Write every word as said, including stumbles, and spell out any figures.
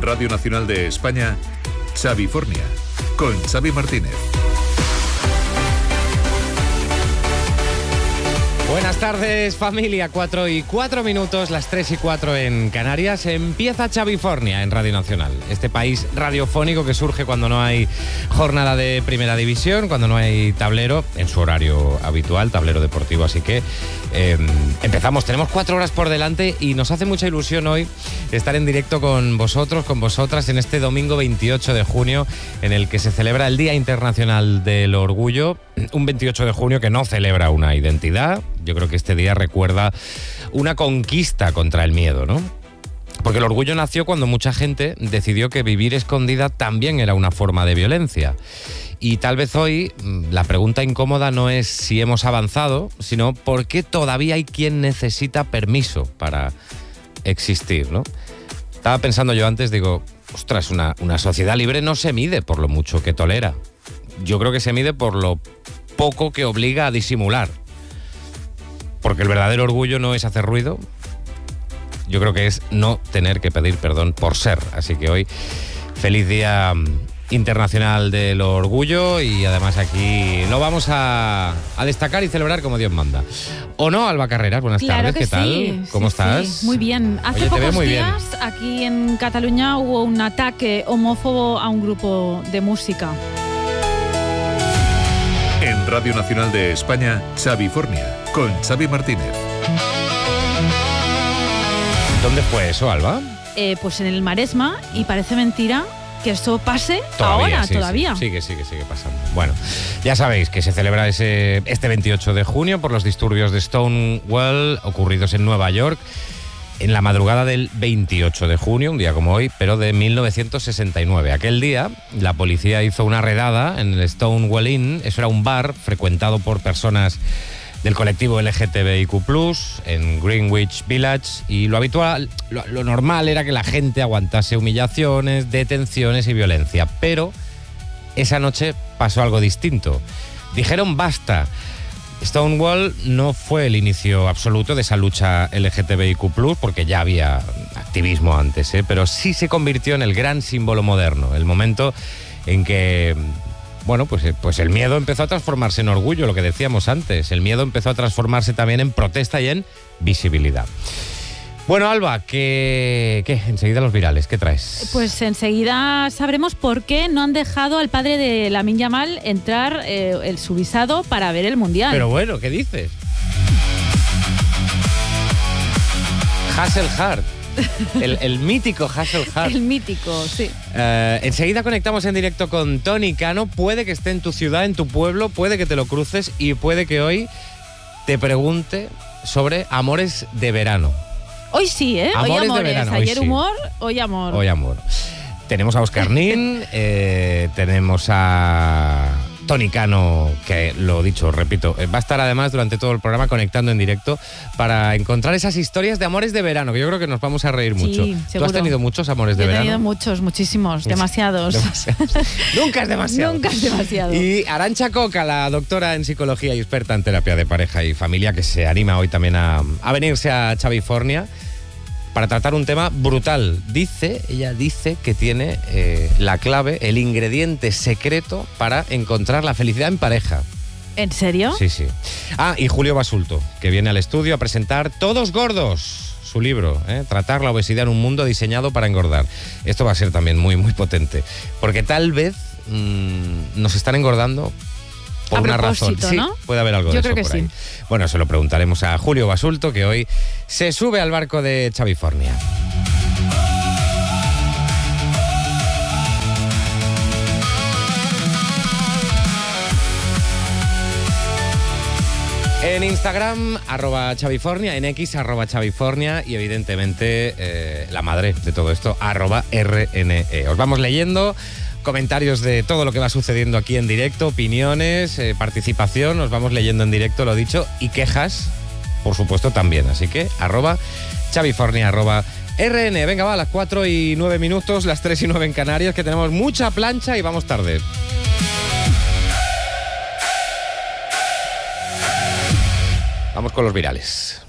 Radio Nacional de España, Xavifornia, con Xavi Martínez. Buenas tardes, familia. Cuatro y cuatro minutos, las tres y cuatro en Canarias. Empieza Xavifornia en Radio Nacional. Este país radiofónico que surge cuando no hay jornada de primera división, cuando no hay tablero en su horario habitual, tablero deportivo. Así que eh, empezamos. Tenemos cuatro horas por delante y nos hace mucha ilusión hoy estar en directo con vosotros, con vosotras, en este domingo veintiocho de junio, en el que se celebra el Día Internacional del Orgullo. Un veintiocho de junio que no celebra una identidad. Yo creo que este día recuerda una conquista contra el miedo, ¿no? Porque el orgullo nació cuando mucha gente decidió que vivir escondida también era una forma de violencia. Y tal vez hoy la pregunta incómoda no es si hemos avanzado, sino por qué todavía hay quien necesita permiso para existir, ¿no? Estaba pensando yo antes, digo, ostras, una, una sociedad libre no se mide por lo mucho que tolera. Yo creo que se mide por lo poco que obliga a disimular. Porque el verdadero orgullo no es hacer ruido, yo creo que es no tener que pedir perdón por ser. Así que hoy, feliz Día Internacional del Orgullo, y además aquí lo vamos a, a destacar y celebrar como Dios manda. ¿O no, Alba Carreras? Buenas claro tardes, que ¿qué sí, tal? ¿Cómo sí, estás? Sí. Muy bien. Hace Oye, te veo pocos muy días bien. aquí en Cataluña hubo un ataque homófobo a un grupo de música. En Radio Nacional de España, Xavifornia, con Xavi Martínez. ¿Dónde fue eso, Alba? Eh, pues en el Maresma, y parece mentira que esto pase Todavía, ahora, sí, todavía. Sí, sigue, sigue, sigue pasando. Bueno, ya sabéis que se celebra ese, este veintiocho de junio por los disturbios de Stonewall ocurridos en Nueva York en la madrugada del veintiocho de junio, un día como hoy, pero de mil novecientos sesenta y nueve. Aquel día, la policía hizo una redada en el Stonewall Inn. Eso era un bar frecuentado por personas del colectivo L G T B I Q plus, en Greenwich Village, y lo habitual, lo, lo normal era que la gente aguantase humillaciones, detenciones y violencia. Pero esa noche pasó algo distinto. Dijeron basta. Stonewall no fue el inicio absoluto de esa lucha L G T B I Q plus, porque ya había activismo antes, ¿eh? Pero sí se convirtió en el gran símbolo moderno, el momento en que, bueno, pues, pues el miedo empezó a transformarse en orgullo, lo que decíamos antes. El miedo empezó a transformarse también en protesta y en visibilidad. Bueno, Alba, ¿qué, qué? Enseguida los virales, ¿qué traes? Pues enseguida sabremos por qué no han dejado al padre de Lamine Yamal entrar eh, el, su visado para ver el Mundial. Pero bueno, ¿qué dices? Hasselhard, el, el mítico Hasselhard. El mítico, sí. Uh, enseguida conectamos en directo con Tony Cano. Puede que esté en tu ciudad, en tu pueblo, puede que te lo cruces, y puede que hoy te pregunte sobre amores de verano. Hoy sí, ¿eh? Amores hoy amores. de verano, Ayer hoy sí. humor, hoy amor. Hoy amor. Tenemos a Oscar Nin, eh, tenemos a Tony Cano, que lo dicho, repito, va a estar además durante todo el programa conectando en directo para encontrar esas historias de amores de verano, que yo creo que nos vamos a reír mucho. Sí, ¿Tú has tenido muchos amores de Yo he verano? tenido muchos, muchísimos, demasiados. demasiados. Nunca es demasiado. Nunca es demasiado. Y Arantxa Coca, la doctora en psicología y experta en terapia de pareja y familia, que se anima hoy también a, a venirse a Xavifornia para tratar un tema brutal. Dice, ella dice que tiene eh, la clave, el ingrediente secreto para encontrar la felicidad en pareja. ¿En serio? Sí, sí. Ah, y Julio Basulto, que viene al estudio a presentar Todos Gordos, su libro, ¿eh? Tratar la obesidad en un mundo diseñado para engordar. Esto va a ser también muy, muy potente, porque tal vez mmm, nos están engordando por a una razón. ¿no? Sí, puede haber algo Yo de creo eso que por sí. ahí. Bueno, se lo preguntaremos a Julio Basulto, que hoy se sube al barco de Xavifornia. En Instagram, arroba Xavifornia, en X, arroba Xavifornia, y evidentemente eh, la madre de todo esto, arroba R N E. Os vamos leyendo comentarios de todo lo que va sucediendo aquí en directo, opiniones, eh, participación, nos vamos leyendo en directo, lo dicho, y quejas, por supuesto, también. Así que, arroba Xavifornia, arroba R N E. Venga, va, a las cuatro y nueve minutos, las tres y nueve en Canarias, que tenemos mucha plancha y vamos tarde. Vamos con los virales.